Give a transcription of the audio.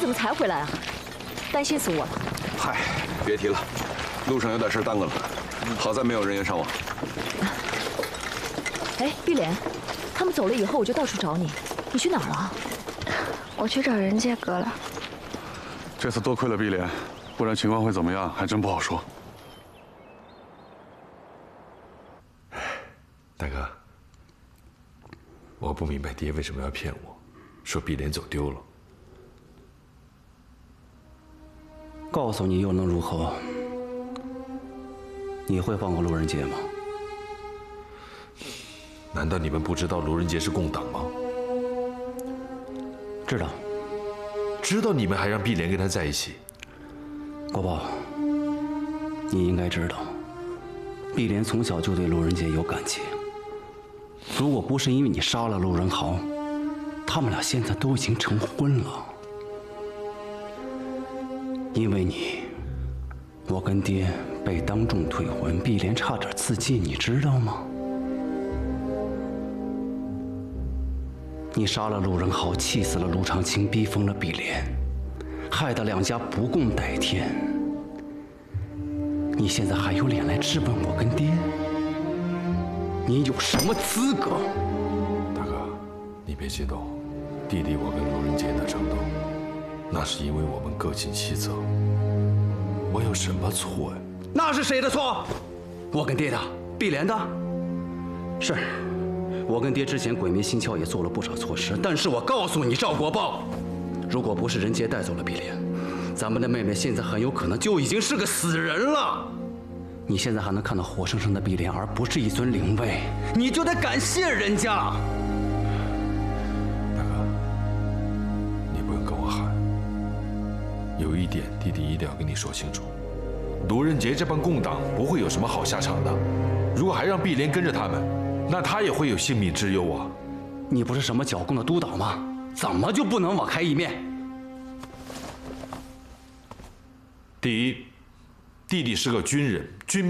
么才回来啊？担心死我了。 嗨，别提了，路上有点事耽搁了，好在没有人员伤亡。 哎，碧莲，他们走了以后，我就到处找你，你去哪儿了？ 我去找任杰哥了。 这次多亏了碧莲，不然情况会怎么样，还真不好说。 大哥，我不明白爹为什么要骗我，说碧莲走丢了。 告诉你又能如何？你会放过陆仁杰吗？ 难道你们不知道卢仁杰是共党吗？ 知道。 知道你们还让碧莲跟他在一起。 国宝，你应该知道，碧莲从小就对陆仁杰有感情。如果不是因为你杀了陆仁豪，他们俩现在都已经成婚了。因为你，我跟爹被当众退婚，碧莲差点自尽，你知道吗？你杀了陆仁豪，气死了卢长青，逼疯了碧莲，害得两家不共戴天。你现在还有脸来质问我跟爹？你有什么资格？ 大哥，你别激动，弟弟我跟卢仁杰的争斗，那是因为我们各尽其责。我有什么错呀？ 那是谁的错？我跟爹的，碧莲的。是，我跟爹之前鬼迷心窍也做了不少错事，但是我告诉你，赵国宝，如果不是任杰带走了碧莲，咱们的妹妹现在很有可能就已经是个死人了。你现在还能看到活生生的碧莲，而不是一尊灵位，你就得感谢人家。 大哥，你不用跟我喊。有一点，弟弟一定要跟你说清楚，卢仁杰这帮共党不会有什么好下场的。如果还让碧莲跟着他们，那他也会有性命之忧啊！ 你不是什么剿共的督导吗？怎么就不能网开一面？ 第一，弟弟是个军人，军。